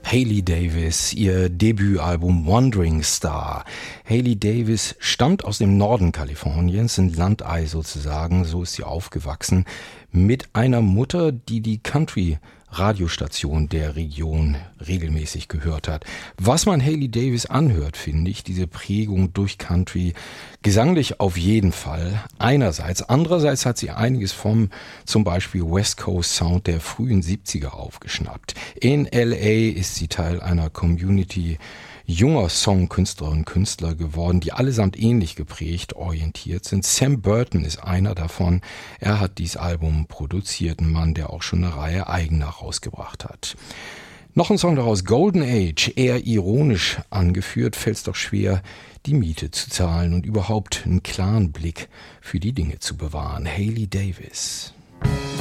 Hailey Davis, ihr Debütalbum Wandering Star. Hailey Davis stammt aus dem Norden Kaliforniens, ein Landei sozusagen, so ist sie aufgewachsen, mit einer Mutter, die die Country-Radiostation der Region regelmäßig gehört hat. Was man Hailey Davis anhört, finde ich, diese Prägung durch Country, gesanglich auf jeden Fall einerseits. Andererseits hat sie einiges vom zum Beispiel West Coast Sound der frühen 70er aufgeschnappt. In L.A. ist sie Teil einer Community junger Songkünstlerinnen und Künstler geworden, die allesamt ähnlich geprägt, orientiert sind. Sam Burton ist einer davon. Er hat dieses Album produziert, ein Mann, der auch schon eine Reihe eigener rausgebracht hat. Noch ein Song daraus, Golden Age, eher ironisch angeführt, fällt es doch schwer, die Miete zu zahlen und überhaupt einen klaren Blick für die Dinge zu bewahren. Hailey Davis.